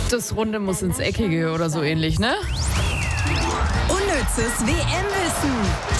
Das Runde muss ins Eckige oder so ähnlich, ne? Unnützes WM-Wissen.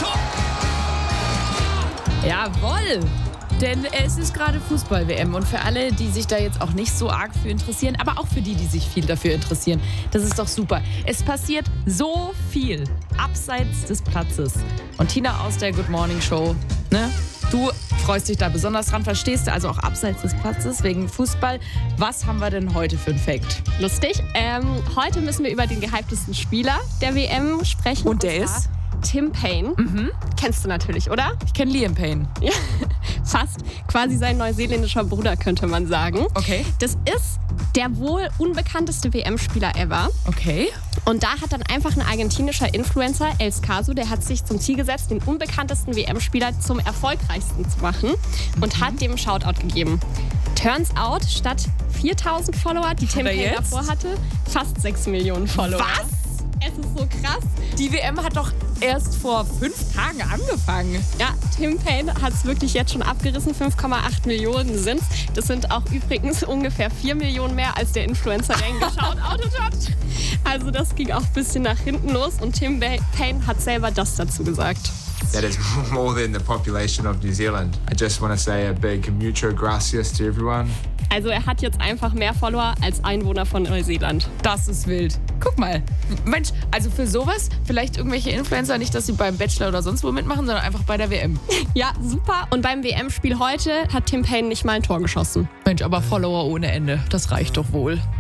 Jawohl! Denn es ist gerade Fußball-WM und für alle, die sich da jetzt auch nicht so arg für interessieren, aber auch für die sich viel dafür interessieren, das ist doch super. Es passiert so viel abseits des Platzes. Und Tina aus der Good Morning Show, ne? Du freust dich da besonders dran, verstehst du also auch abseits des Platzes wegen Fußball. Was haben wir denn heute für einen Fact? Lustig. Heute müssen wir über den gehyptesten Spieler der WM sprechen. Und der ist? Tim Payne. Kennst du natürlich, oder? Ich kenne Liam Payne. Ja, fast. Quasi sein neuseeländischer Bruder, könnte man sagen. Okay. Das ist der wohl unbekannteste WM-Spieler ever. Okay. Und da hat dann einfach ein argentinischer Influencer, El Scaso, der hat sich zum Ziel gesetzt, den unbekanntesten WM-Spieler zum erfolgreichsten zu machen und hat dem einen Shoutout gegeben. Turns out, statt 4.000 Follower, die Tim Payne davor hatte, fast 6 Millionen Follower. Was? Es ist so krass. Die WM hat doch erst vor 5 Tagen angefangen. Ja, Tim Payne hat es wirklich jetzt schon abgerissen. 5,8 Millionen sind's. Das sind auch übrigens ungefähr 4 Millionen mehr als der Influencer, der ihn geschautoutet hat. Also das ging auch ein bisschen nach hinten los. Und Tim Payne hat selber das dazu gesagt. That is more than the population of New Zealand. I just want to say a big mucho gracias to everyone. Also er hat jetzt einfach mehr Follower als Einwohner von Neuseeland. Das ist wild. Guck mal. Mensch, also für sowas, vielleicht irgendwelche Influencer, nicht, dass sie beim Bachelor oder sonst wo mitmachen, sondern einfach bei der WM. Ja, super. Und beim WM-Spiel heute hat Tim Payne nicht mal ein Tor geschossen. Mensch, aber Follower ohne Ende, das reicht doch wohl.